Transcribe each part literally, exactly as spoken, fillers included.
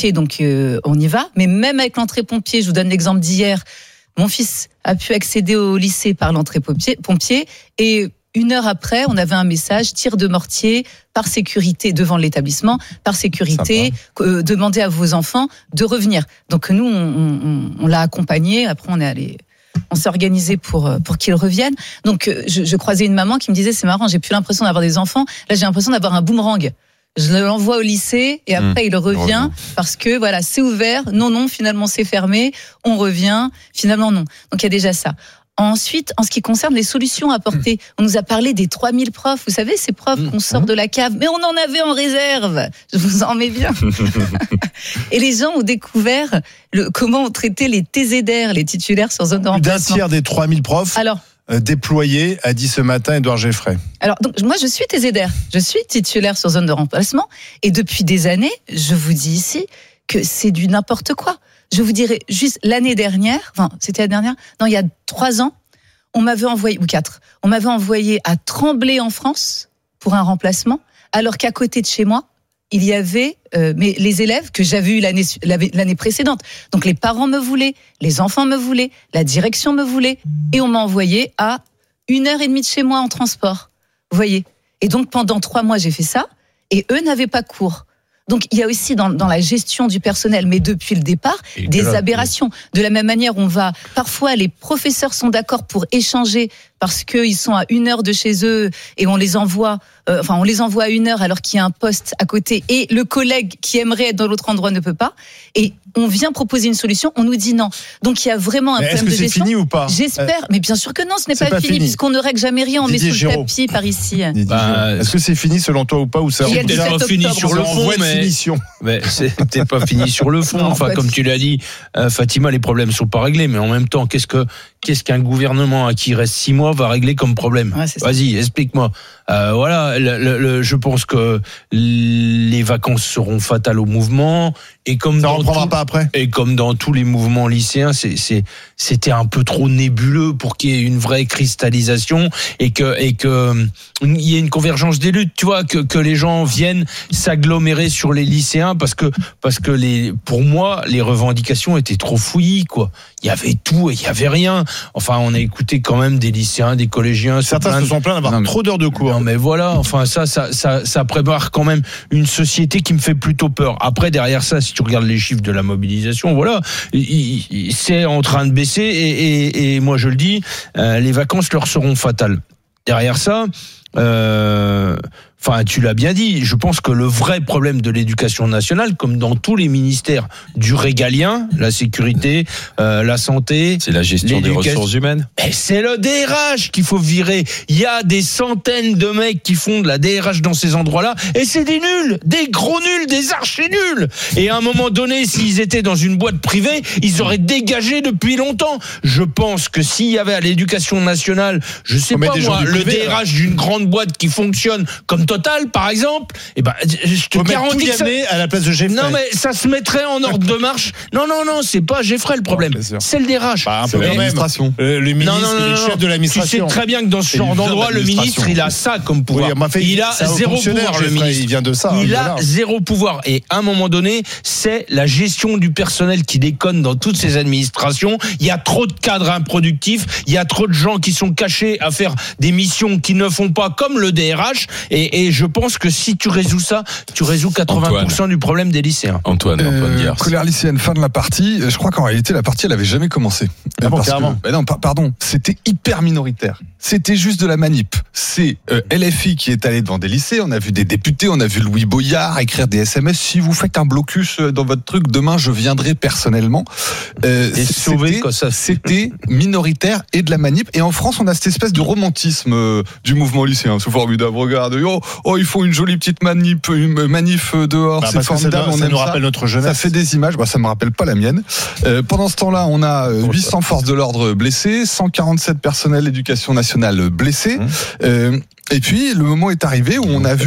pompiers, donc euh, on y va. Mais même avec l'entrée pompier, je vous donne l'exemple d'hier, mon fils a pu accéder au lycée par l'entrée pompier, pompier et une heure après, on avait un message, tir de mortier, par sécurité, devant l'établissement, par sécurité, euh, demandez à vos enfants de revenir. Donc nous, on, on, on l'a accompagné, après on est allé... On s'est organisé pour pour qu'ils reviennent. Donc je, je croisais une maman qui me disait c'est marrant, j'ai plus l'impression d'avoir des enfants. Là j'ai l'impression d'avoir un boomerang. Je l'envoie au lycée et après mmh, il revient parce que voilà c'est ouvert. Non non finalement c'est fermé. On revient finalement non. Donc il y a déjà ça. Ensuite, en ce qui concerne les solutions apportées, on nous a parlé des trois mille profs. Vous savez, ces profs qu'on sort de la cave, mais on en avait en réserve. Je vous en mets bien. Et les gens ont découvert le, comment on traitait les T Z R, les titulaires sur zone de remplacement. D'un tiers des trois mille profs Alors, euh, déployés, a dit ce matin Édouard Geffray. Alors, donc, moi, je suis T Z R. Je suis titulaire sur zone de remplacement. Et depuis des années, je vous dis ici que c'est du n'importe quoi. Je vous dirais juste l'année dernière, enfin c'était la dernière, non il y a trois ans, on m'avait envoyé ou quatre, on m'avait envoyé à Tremblay en France pour un remplacement, alors qu'à côté de chez moi il y avait euh, mais les élèves que j'avais eu l'année l'année précédente. Donc les parents me voulaient, les enfants me voulaient, la direction me voulait, et on m'a envoyé à une heure et demie de chez moi en transport. Vous voyez. Et donc pendant trois mois j'ai fait ça, et eux n'avaient pas cours. Donc il y a aussi dans, dans la gestion du personnel, mais depuis le départ, et des là, aberrations. Oui. De la même manière, on va parfois les professeurs sont d'accord pour échanger parce qu'ils sont à une heure de chez eux et on les envoie, euh, enfin on les envoie à une heure alors qu'il y a un poste à côté et le collègue qui aimerait être dans l'autre endroit ne peut pas. Et on vient proposer une solution, on nous dit non. Donc il y a vraiment un mais problème de gestion. Est-ce que c'est fini ou pas ? J'espère, euh, mais bien sûr que non, ce n'est pas, pas fini, fini puisqu'on ne règle jamais rien, on Didier met sous Giraud. Le tapis par ici. Bah, est-ce que c'est fini selon toi ou pas ou ça c'est peut-être pas fini sur le fond, mais mais c'est peut-être pas fini sur le fond. Non, enfin, comme tu l'as dit, euh, Fatima, les problèmes sont pas réglés, mais en même temps, qu'est-ce que qu'est-ce qu'un gouvernement à qui il reste six mois va régler comme problème ? Ouais, Vas-y, explique-moi. Euh, voilà, le, le, le, je pense que les vacances seront fatales au mouvement et comme ça dans reprendra tout, pas après. Et comme dans tous les mouvements lycéens, c'est, c'est, c'était un peu trop nébuleux pour qu'il y ait une vraie cristallisation et que et que il y ait une convergence des luttes. Tu vois que que les gens viennent s'agglomérer sur les lycéens parce que parce que les pour moi les revendications étaient trop fouillis quoi. Il y avait tout et il y avait rien. Enfin, on a écouté quand même des lycéens, des collégiens. Certains se sont plaints d'avoir non, trop d'heures de cours. Non, mais voilà. Enfin, ça, ça, ça, ça prépare quand même une société qui me fait plutôt peur. Après, derrière ça, si tu regardes les chiffres de la mobilisation, voilà, c'est en train de baisser et, et, et moi je le dis, euh, les vacances leur seront fatales. Derrière ça. Euh, Enfin, tu l'as bien dit, je pense que le vrai problème de l'éducation nationale, comme dans tous les ministères du régalien, la sécurité, euh, la santé... C'est la gestion des ressources humaines. Et c'est le D R H qu'il faut virer. Il y a des centaines de mecs qui font de la D R H dans ces endroits-là, et c'est des nuls, des gros nuls, des archi-nuls. Et à un moment donné, s'ils étaient dans une boîte privée, ils auraient dégagé depuis longtemps. Je pense que s'il y avait à l'éducation nationale, je sais pas moi, le D R H d'une grande boîte qui fonctionne comme Total, par exemple, eh ben, je te garantis que ça... à la place de Geffray. Non, mais ça se mettrait en ordre de marche. Non, non, non, c'est pas Geffray le problème. Ouais, c'est le D R H. Bah, un peu mais... l'administration. Euh, le ministre, non, non, non, le chef de l'administration. Tu sais très bien que dans ce genre d'endroit, le ministre, il a ça comme pouvoir. Oui, fait, il a zéro pouvoir, le ministre. Il vient de ça. Il a zéro pouvoir. Et à un moment donné, c'est la gestion du personnel qui déconne dans toutes ces administrations. Il y a trop de cadres improductifs. Il y a trop de gens qui sont cachés à faire des missions qui ne font pas comme le D R H. Et, et je pense que si tu résous ça, tu résous quatre-vingts pour cent Antoine. Du problème des lycéens. Antoine, Antoine euh, colère lycéenne, fin de la partie. Je crois qu'en réalité, la partie, elle avait jamais commencé. Ah bon, parce que, ben non, pardon, c'était hyper minoritaire. C'était juste de la manip. C'est euh, L F I qui est allé devant des lycées. On a vu des députés, on a vu Louis Boyard écrire des S M S. Si vous faites un blocus dans votre truc, demain, je viendrai personnellement. Euh, et sauver quoi ça. C'était minoritaire et de la manip. Et en France, on a cette espèce de romantisme euh, du mouvement lycéen. C'est formidable. Regarde, oh, oh, ils font une jolie petite manip, une manif dehors. Bah, c'est formidable. Ça, on ça aime nous rappelle ça. notre jeunesse. Ça fait des images. Bah, ça me rappelle pas la mienne. Euh, pendant ce temps-là, on a huit cents forces de l'ordre blessées, cent quarante-sept personnels d'éducation nationale blessés. Mmh. Euh, et puis, le moment est arrivé où on a vu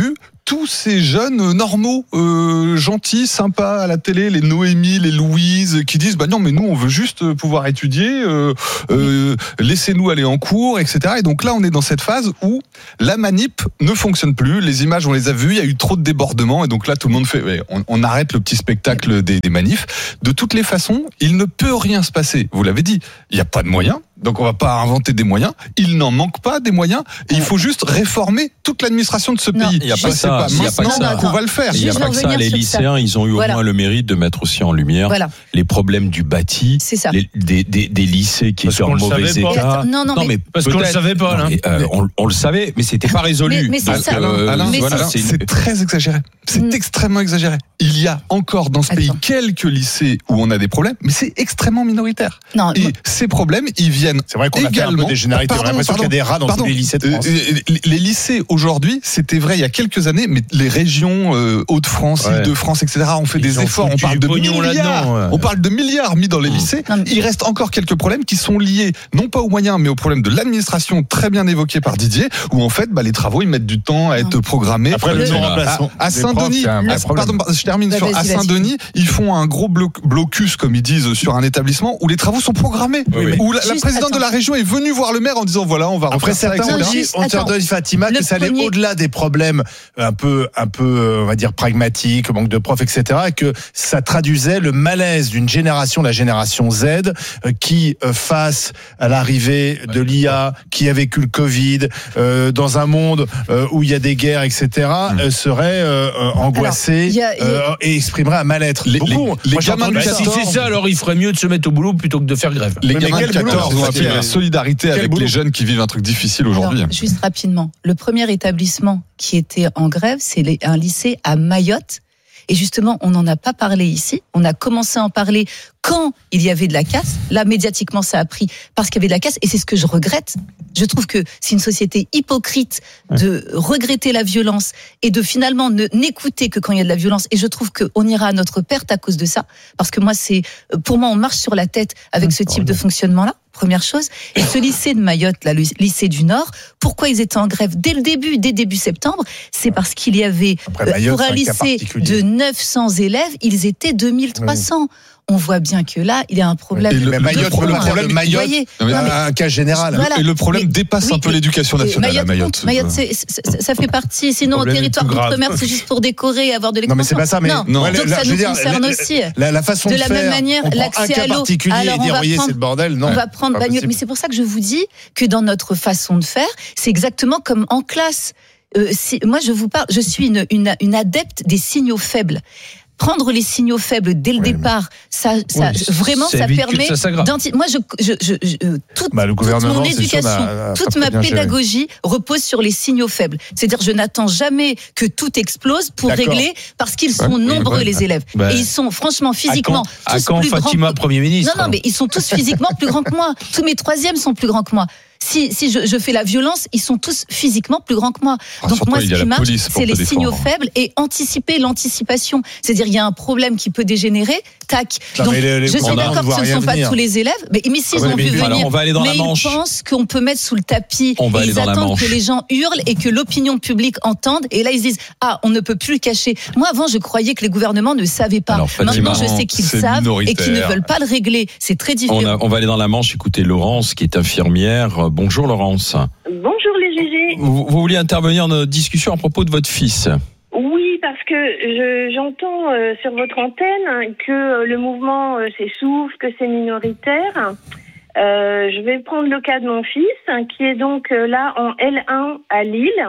tous ces jeunes normaux, euh, gentils, sympas à la télé, les Noémie, les Louise, qui disent bah non mais nous on veut juste pouvoir étudier, euh, euh, laissez-nous aller en cours, et cetera. Et donc là on est dans cette phase où la manip ne fonctionne plus. Les images on les a vues, il y a eu trop de débordements et donc là tout le monde fait ouais, on, on arrête le petit spectacle des, des manifs. De toutes les façons, il ne peut rien se passer. Vous l'avez dit, il n'y a pas de moyens. Donc on va pas inventer des moyens. Il n'en manque pas des moyens. Et il faut juste réformer toute l'administration de ce non, pays. Il n'y a pas ça. C'est pas maintenant qu'on va le faire. Il n'y a pas que ça. Les lycéens, ça. ils ont eu voilà. au moins le mérite de mettre aussi en lumière voilà. les problèmes du bâti, les, des, des, des lycées qui parce étaient en mauvais état. Non, non, non, mais parce qu'on le savait pas. Là. Mais, euh, on, on le savait, mais c'était pas résolu. Mais, mais c'est Donc, ça. Euh, Alain, mais voilà, c'est, c'est très exagéré. C'est mmh. extrêmement exagéré. Il y a encore dans ce Attends. pays quelques lycées où on a des problèmes, mais c'est extrêmement minoritaire. Non, et non. ces problèmes, ils viennent c'est vrai qu'on également. A fait un peu des généralités. On a l'impression qu'il y a des rats dans pardon, tous les lycées de France. Euh, les lycées aujourd'hui, c'était vrai il y a quelques années, mais les régions euh, Hauts-de-France, ouais. Île-de-France, et cetera ont fait Ils des efforts. On parle de milliards. Ouais. On parle de milliards mis dans les lycées. Non, mais... Il reste encore quelques problèmes qui sont liés non pas aux moyens, mais aux problèmes de l'administration, très bien évoqué par Didier, où en fait, bah, les travaux ils mettent du temps à être programmés. Après le remplacement. À, à Saint-Denis, profs, pardon, je termine bah, sur à Saint-Denis, ils font un gros blocus, comme ils disent, sur un établissement où les travaux sont programmés, oui, oui. où la, la présidente attends. de la région est venue voir le maire en disant voilà, on va refaire Après ça, certains ont dit, on te dit Fatima que ça allait premier... au-delà des problèmes un peu, un peu, on va dire pragmatiques, manque de profs, et cetera, et que ça traduisait le malaise d'une génération, la génération Z, qui face à l'arrivée de l'I A, qui a vécu le Covid, euh, dans un monde euh, où il y a des guerres, et cetera, mmh. euh, serait euh, angoissé y a, y a... Euh, et exprimerait un mal-être. Les, Beaucoup. Les, les gamins de quatorze, si c'est ça, alors il ferait mieux de se mettre au boulot plutôt que de faire grève. Les gamins de quatorze ont appelé à la solidarité avec boulot. les jeunes qui vivent un truc difficile aujourd'hui. Alors, juste rapidement, le premier établissement qui était en grève, c'est un lycée à Mayotte. Et justement, on n'en a pas parlé ici. On a commencé à en parler quand il y avait de la casse. Là, médiatiquement, ça a pris parce qu'il y avait de la casse. Et c'est ce que je regrette. Je trouve que c'est une société hypocrite de regretter la violence et de finalement ne, n'écouter que quand il y a de la violence. Et je trouve qu'on ira à notre perte à cause de ça. Parce que moi, c'est, pour moi, on marche sur la tête avec ce type de fonctionnement-là. Première chose. Et ce lycée de Mayotte, là, le lycée du Nord, pourquoi ils étaient en grève dès le début, dès début septembre? C'est parce qu'il y avait, Après, Mayotte, pour un lycée de neuf cents élèves, ils étaient deux mille trois cents. Oui. On voit bien que là, il y a un problème. Et le, Mayotte, le problème, Mayotte, non, mais, un cas général. Voilà. Et le problème mais, dépasse oui, un peu l'éducation nationale Mayotte, à Mayotte. Mayotte, c'est, c'est, ça fait partie. Sinon, au territoire d'outre-mer, c'est juste pour décorer et avoir de l'expansion. Non, mais c'est pas ça. Mais non. non. Donc là, ça nous dire, concerne la, aussi. La, la façon de de la faire, même manière, l'accès à l'eau. Alors, on va prendre, c'est le bordel. Non. On va prendre bagnole. Mais c'est pour ça que je vous dis que dans notre façon de faire, c'est exactement comme en classe. Euh, si, moi, je vous parle. Je suis une, une, une adepte des signaux faibles. Prendre les signaux faibles dès le oui, départ, ça, ça oui, vraiment, ça permet. Ça moi, je, je, je, je toute, bah, toute mon éducation, sûr, n'a, n'a toute ma pédagogie géré. repose sur les signaux faibles. C'est-à-dire, je n'attends jamais que tout explose pour D'accord. régler, parce qu'ils sont ouais, nombreux oui, les ouais. élèves bah, et ils sont franchement physiquement à quand, tous à quand plus Fatima grands. Premier ministre. Non, non, mais ils sont tous physiquement plus grands que moi. Tous mes troisièmes sont plus grands que moi. Si, si je, je fais la violence, ils sont tous physiquement plus grands que moi. Ah, Donc moi, ce qui marche, c'est les défendre. signaux faibles et anticiper l'anticipation. C'est-à-dire, il y a un problème qui peut dégénérer, tac. Non, Donc, les, les je suis d'accord que ce ne sont pas tous les élèves, mais, mais s'ils ah, ont vu venir, alors, on va aller dans mais la Manche. ils pensent qu'on peut mettre sous le tapis on va et aller ils dans attendent la que les gens hurlent et que l'opinion publique entende. Et là, ils se disent, ah, on ne peut plus le cacher. Moi, avant, je croyais que les gouvernements ne savaient pas. Alors, Maintenant, je sais qu'ils savent et qu'ils ne veulent pas le régler. C'est très différent. On, a, on va aller dans la Manche écouter Laurence, qui est infirmière. Bonjour Laurence. Bonjour les G G. Vous, vous vouliez intervenir dans notre discussion à propos de votre fils? Oui, parce que je, j'entends euh, sur votre antenne que euh, le mouvement euh, s'essouffle, que c'est minoritaire. Euh, je vais prendre le cas de mon fils, hein, qui est donc euh, là en L un à Lille,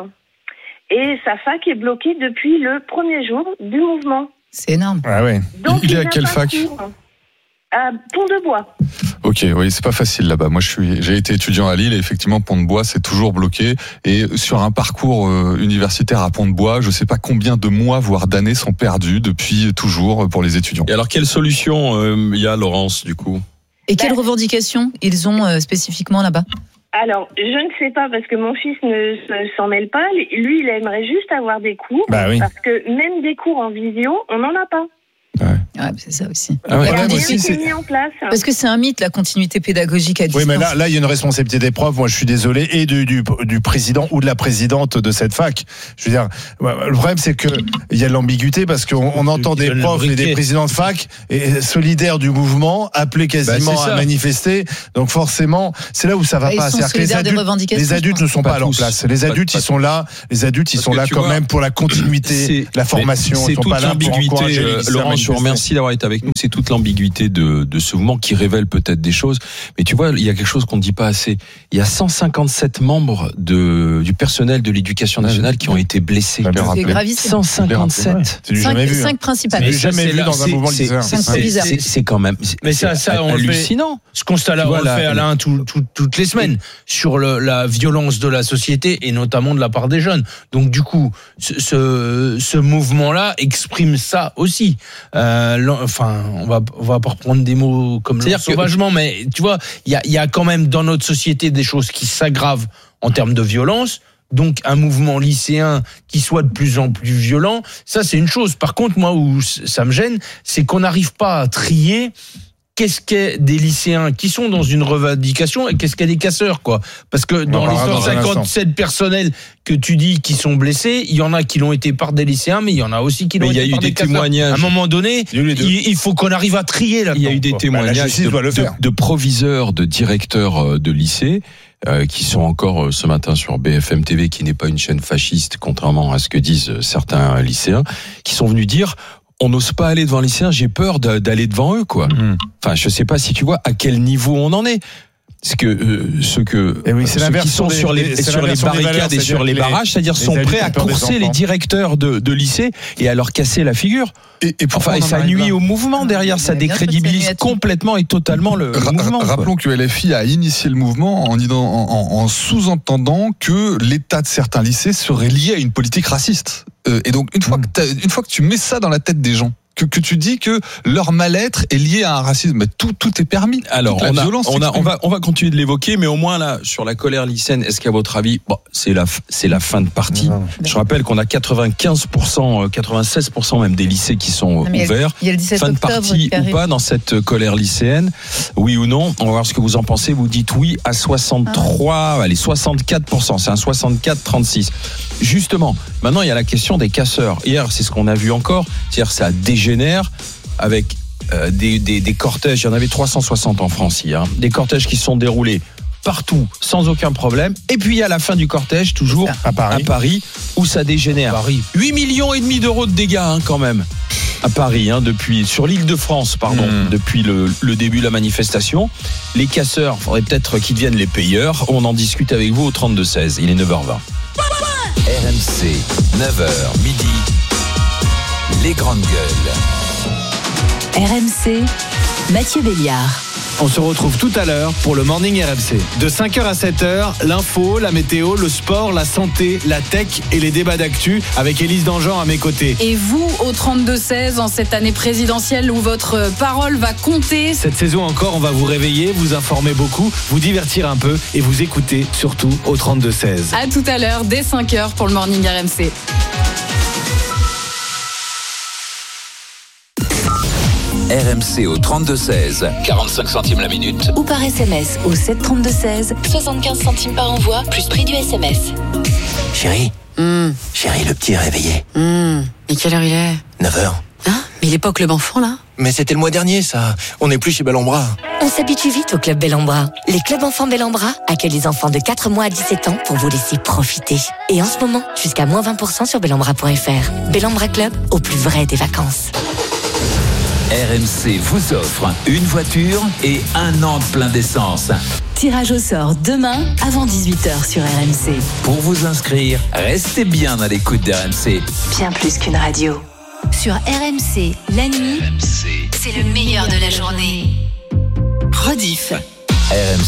et sa fac est bloquée depuis le premier jour du mouvement. C'est énorme. Ah ouais. Donc, il, il est à quelle fac? Cours. À Pont-de-Bois. Ok, oui, c'est pas facile là-bas. Moi, je suis, j'ai été étudiant à Lille et effectivement, Pont-de-Bois, c'est toujours bloqué. Et sur un parcours euh, universitaire à Pont-de-Bois, je sais pas combien de mois, voire d'années sont perdus depuis toujours pour les étudiants. Et alors, quelle solution il euh, y a, Laurence, du coup? Et quelles bah, revendications ils ont euh, spécifiquement là-bas? Alors, je ne sais pas parce que mon fils ne s'en mêle pas. Lui, il aimerait juste avoir des cours. Bah oui. Parce que même des cours en visio, on n'en a pas. Ouais. Ouais, c'est ça aussi. Ah ouais, rien aussi, qui est mis en place. Parce que c'est un mythe, la continuité pédagogique à distance. Oui, mais là, là, il y a une responsabilité des profs. Moi, je suis désolé, et du, du, du président ou de la présidente de cette fac. Je veux dire, le problème, c'est que il y a de l'ambiguïté parce qu'on on entend des profs et des présidents de fac et solidaires du mouvement appelés quasiment bah, à manifester. Donc forcément, c'est là où ça va bah, pas. C'est-à-dire que les adultes, les adultes ne sont pas, pas à leur place. Les adultes, pas, ils sont là. Les adultes, ils sont là quand vois, même pour la continuité, la formation. C'est toute l'ambiguïté. Laurent, je vous remercie d'avoir été avec nous. C'est toute l'ambiguïté de, de ce mouvement qui révèle peut-être des choses. Mais tu vois, il y a quelque chose qu'on ne dit pas assez. Il y a cent cinquante-sept membres de, du personnel de l'éducation nationale qui ont été blessés. C'est gravissime. cent cinquante-sept. C'est du jamais vu. cinq principales. C'est jamais vu dans un mouvement lycéen. C'est quand même. Mais ça, ça, on hallucinant. Ce constat-là, on le fait, Alain, toutes les semaines sur la violence de la société et notamment de la part des jeunes. Donc du coup, ce, ce mouvement-là exprime ça aussi. Euh, enfin, on va, on va pas reprendre des mots comme le sauvagement, que... mais tu vois, il y a, y a quand même dans notre société des choses qui s'aggravent en termes de violence. Donc un mouvement lycéen qui soit de plus en plus violent, ça c'est une chose. Par contre, moi où ça me gêne, c'est qu'on n'arrive pas à trier qu'est-ce qu'est des lycéens qui sont dans une revendication et qu'est-ce qu'est des casseurs, quoi. Parce que dans les cent cinquante-sept personnels que tu dis qui sont blessés, il y en a qui l'ont été par des lycéens, mais il y en a aussi qui l'ont été par des casseurs. Témoignages. À un moment donné, il, il faut qu'on arrive à trier là-dedans. Il y a eu des quoi. témoignages bah, de, de, de proviseurs, de directeurs de lycée, euh, qui sont encore ce matin sur B F M T V, qui n'est pas une chaîne fasciste, contrairement à ce que disent certains lycéens, qui sont venus dire on n'ose pas aller devant les lycéens, j'ai peur de, d'aller devant eux, quoi. Mmh. Enfin, je sais pas si tu vois à quel niveau on en est. Parce que euh, ceux que oui, c'est ceux qui sont des, sur les sur les barricades valeurs, et sur les barrages, c'est-à-dire sont prêts à courser les directeurs de, de lycée et à leur casser la figure. Et, et enfin, et ça nuit au mouvement derrière, ça décrédibilise complètement et totalement le, le Ra- mouvement. Rappelons que L F I a initié le mouvement en, en, en sous-entendant que l'état de certains lycées serait lié à une politique raciste. Euh, et donc une fois, que t'as, une fois que tu mets ça dans la tête des gens, Que, que tu dis que leur mal-être est lié à un racisme, mais tout tout est permis. Alors on a, on a on va on va continuer de l'évoquer, mais au moins là sur la colère lycéenne, est-ce qu'à votre avis, bon, c'est la c'est la fin de partie. Non. Je rappelle qu'on a quatre-vingt-quinze pour cent, quatre-vingt-seize pour cent même des lycées qui sont non, ouverts. Il y a le dix-sept fin de partie ou pas dans cette colère lycéenne, oui ou non. On va voir ce que vous en pensez. Vous dites oui à soixante-trois, ah. allez soixante-quatre pour cent. C'est un soixante-quatre trente-six. Justement, maintenant il y a la question des casseurs. Hier, c'est ce qu'on a vu encore. C'est-à-dire ça dégénère avec euh, des, des, des cortèges. Il y en avait trois cent soixante en France hier. Hein. Des cortèges qui se sont déroulés partout sans aucun problème. Et puis à la fin du cortège, toujours à Paris, à Paris où ça dégénère. Paris. huit millions et demi d'euros de dégâts hein, quand même. À Paris, hein, depuis sur l'île de France, pardon, mmh. depuis le, le début de la manifestation. Les casseurs, il faudrait peut-être qu'ils deviennent les payeurs. On en discute avec vous au trente-deux seize. Il est neuf heures vingt. R M C, neuf heures midi. Les grandes gueules. R M C, Mathieu Béliard. On se retrouve tout à l'heure pour le Morning R M C. De cinq heures à sept heures, l'info, la météo, le sport, la santé, la tech et les débats d'actu avec Élise Dangean à mes côtés. Et vous, au trente-deux seize, en cette année présidentielle où votre parole va compter. Cette saison encore, on va vous réveiller, vous informer beaucoup, vous divertir un peu et vous écouter surtout au trente-deux seize. À tout à l'heure, dès cinq heures pour le Morning R M C. R M C au trente-deux seize, quarante-cinq centimes la minute. Ou par S M S au sept trente-deux seize, soixante-quinze centimes par envoi, plus prix du S M S. Chérie, mmh. chérie, le petit est réveillé. Mmh. Et quelle heure il est ? neuf heures. Hein ? Mais il est pas au Club Enfant, là ? Mais c'était le mois dernier, ça. On n'est plus chez Bel en Bras. On s'habitue vite au Club Bel en Bras. Les clubs enfants Bel en Bras accueillent les enfants de quatre mois à dix-sept ans pour vous laisser profiter. Et en ce moment, jusqu'à moins vingt pour cent sur belenbras point f r. Bel en Bras Club, au plus vrai des vacances. R M C vous offre une voiture et un an de plein d'essence. Tirage au sort demain avant dix-huit heures sur R M C. Pour vous inscrire, restez bien à l'écoute d'R M C. Bien plus qu'une radio. Sur R M C, la nuit, R M C, c'est le meilleur de la journée. Rediff. R M C.